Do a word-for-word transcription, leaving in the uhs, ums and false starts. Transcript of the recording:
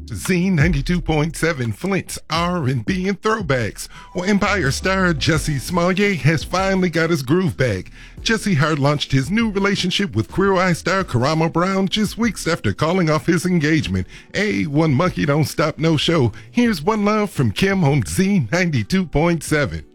Z ninety-two point seven Flint's R and B and throwbacks. Well, Empire star Jussie Smollett has finally got his groove back. Jussie Hart launched his new relationship with Queer Eye star Karamo Brown just weeks after calling off his engagement. Hey, one monkey don't stop no show. Here's One Love from Kim on Z ninety-two point seven.